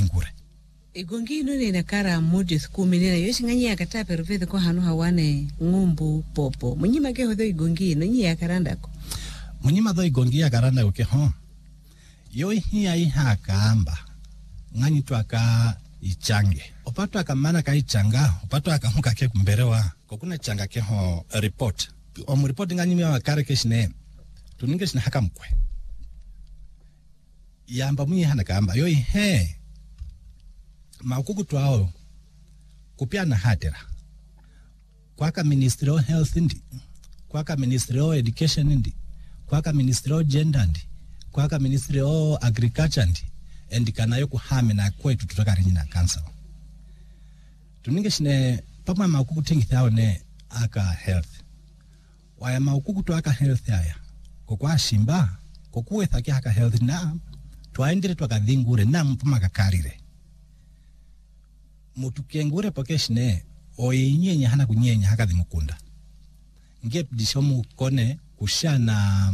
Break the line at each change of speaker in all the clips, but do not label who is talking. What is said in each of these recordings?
dhingure
igongi ino ni nakara mudi kuminena yoshi nganyi akata perfect ko hanu hawane ngumbu popo munyima ke hodo igongi ino nyi yakaranda ko
munyima do igongi yakaranda ko ke ho yo hi ai hakamba nganyi twaka ichange opatwa kamana ka ichanga opatwa akamuka ke kumberewa kokuna changa ke ho report omu report nganyi mwa kare keshine tuninge shina hakamkwe yamba munyi hana kamba yo he makuku twao kupiana hatera kwaka Ministry of Health ndi kwaka Ministry of Education ndi kwaka Ministry of Gender ndi kwaka Ministry of Agriculture ndi endikana yo kuhame na kwetu tutakarinyi na council tuninge shine pamwe makuku tingithao ne aka health waya makuku twaka health aya kokwa shimba kokuwetha ke aka health na twaendire twakadhingure na mpuma kakarire mutukengure pokeshine oyinyenya hana kunyenya hakadhi mukunda ngepdisho mukone kushana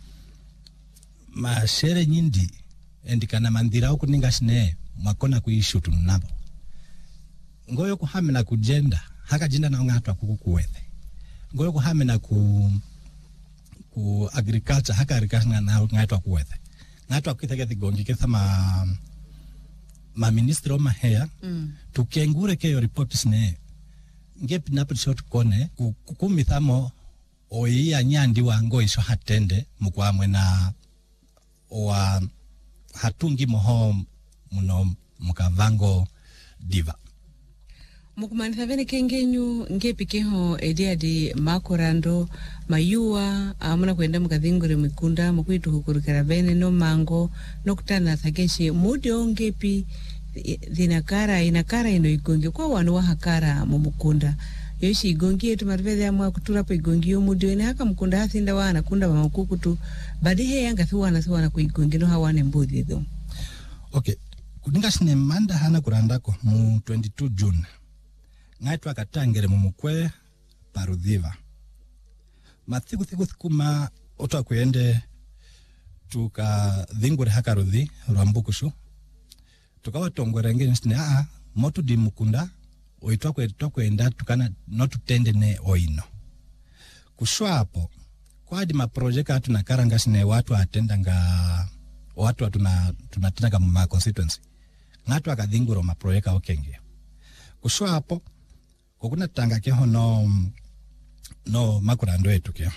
mashere nyindi endikana mandira okuninga shine mwakona kuishutu nabo ngoyo kuhamena kujenda haka jinda na ngatwa kukuwethe ngoyo kuhamena ku agriculture haka agriculture na ngatwa kuwethe ngatwa kwithage thigongi kethama ma ministro mahea tukengure ke yo reports ne ngep napo short kone kukumithamo oyiya nyandi wango isho hatende mukwamwe na wa hatungi moho muno mukavango diva
mukumanitha vene kengenyu ngepikeho ediadi makorando mayua amuna kwenda mukadhingure mikunda mukuitu hukurikara vene no mango nokutana thakeshi mudio ngepi inakara ino igongi kwa wanu wa hakara mumukunda yoshi igongi yetu marvede amwa kuturapo igongi yo mudio ina haka mukunda hathinda wana kunda wa makukutu badihe yanga thuwana kuigongi no hawane mbudhi dho.
Okay, kuninga shine manda hana kurandako mu 22 June ngaitwa katangere mumukwe parudhiva mathiku kuma otwa kuende tuka dhingure hakarudhi rwambukushu tukawa tongwere ngene sine motu di mukunda oitwa kwenda tukana notutende ne oino kushwa hapo kwa di ma project atu na karanga sine watu atenda nga watu tunatenda kama ma constituency ngatu akadhinguro ma project okenge kushwa hapo kokuna tanga ke hono no makurando yetu ke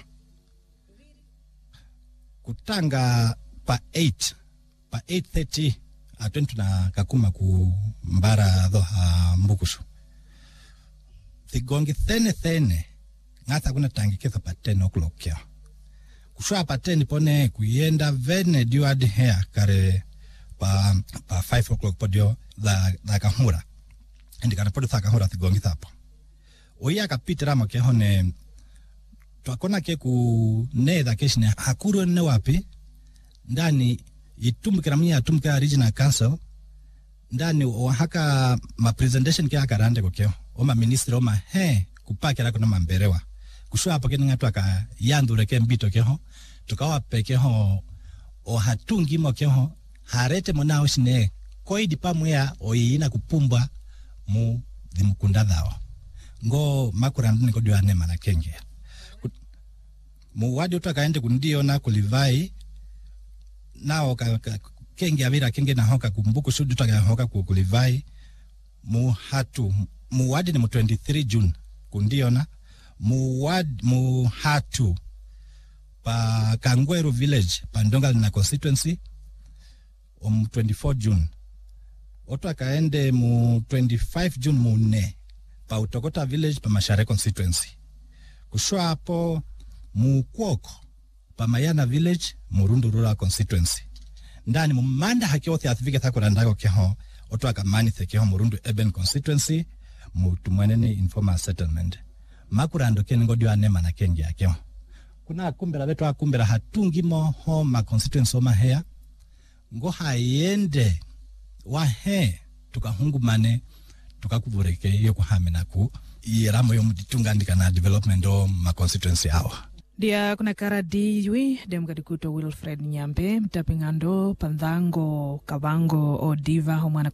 kutanga pa 8:30 atentu na kakuma ku mbara dho mbukushu thigongi thene ngata kuna tangi ketho pa 10 o'clock ke kushwa pa 10 pone kuyenda vene diwad hair kare pa 5 o'clock podio la kahura ndikana podio thakahura thigongi thapo oya kapitira make hone twakona ke ku netha keshine hakuru ne wapi ndani itumukira mnya atumukira regional council ndani haka ma presentation ke akarande kokeo oma minister oma kupakira kuna mamberewa kushwa hapo ke ngatu aka yandure ke mbito keho tukawa peke ho o hatungi mokeho harete monao shine koidi pamwe oyina kupumbwa mu dhimukunda dhawa ngo makurando niko diwane mana kenge mu wadi utakaende kundio na kulivai nao kenge avira kenge na hoka kumbuku shudu utaka hoka kulivai mu wadi ni mu 23 June kundio na mu hatu pa Kangweru village pa Ndongali na constituency mu 24 June utakaende mu 25 June mu ne pa Utokota village pa Mashare constituency kushwa hapo mukwoko pa Mayana village Murundu rural constituency ndani mumanda hakiothi athivike thakora ndako keho otwa kamani thekeho Murundu urban constituency mutumwenene informal settlement makurando kengodio anema na kengi yakeo kuna kumbera beto akumbera hatungi mo ma constituency oma hea ngo hayende wahe tukahungumane tukakuvureke yo kuhamena ku iramo yo mutitungandika na development o ma constituency hawa
dia kuna kara diwi demgadikuto Wilfred Nyambe mtapingando pandhango kavango o diva homana